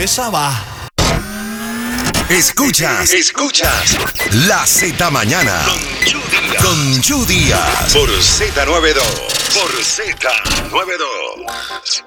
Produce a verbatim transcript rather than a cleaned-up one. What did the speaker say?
Esa va. Escuchas, escuchas La Z Mañana con Chu Díaz por Z noventa y dos, por Z noventa y dos.